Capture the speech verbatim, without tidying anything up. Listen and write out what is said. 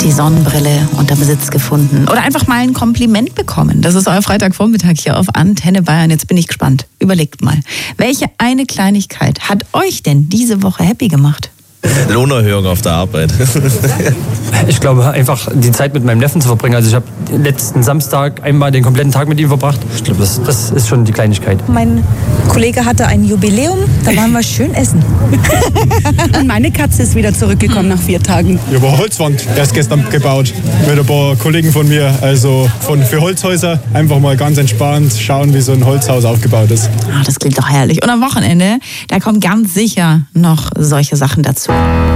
die Sonnenbrille unter Besitz gefunden oder einfach mal ein Kompliment bekommen. Das ist euer Freitagvormittag hier auf Antenne Bayern. Jetzt bin ich gespannt. Überlegt mal, welche eine Kleinigkeit hat euch denn diese Woche happy gemacht? Lohnerhöhung auf der Arbeit. Ich glaube, einfach die Zeit mit meinem Neffen zu verbringen. Also ich habe letzten Samstag einmal den kompletten Tag mit ihm verbracht. Ich glaube, das, das ist schon die Kleinigkeit. Mein Kollege hatte ein Jubiläum, da waren wir schön essen. Und meine Katze ist wieder zurückgekommen nach vier Tagen. Über Holzwand erst gestern gebaut mit ein paar Kollegen von mir. Also von, für Holzhäuser einfach mal ganz entspannt schauen, wie so ein Holzhaus aufgebaut ist. Ah, das klingt doch herrlich. Und am Wochenende, da kommen ganz sicher noch solche Sachen dazu.